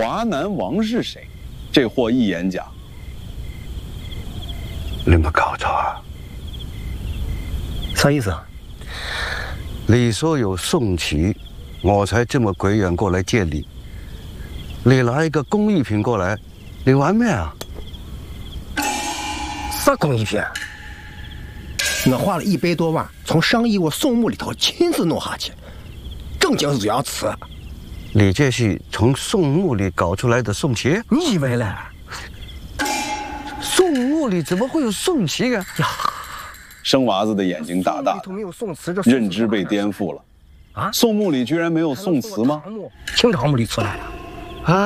华南王是谁？这货一演讲。 你没搞错啊？ 啥意思？ 你说有宋琦，我才这么鬼远过来见你。你拿一个工艺品过来，你玩命啊？ 啥工艺品？我花了100多万，从上亿我宋墓里头亲自弄下去，正经是样瓷。 你这是从宋墓里搞出来的宋旗？ 你以为嘞？ 宋墓里怎么会有宋旗啊？ 呀， 生娃子的眼睛大大的，认知被颠覆了。啊，宋墓里居然没有宋瓷吗？ 清朝墓里出来了。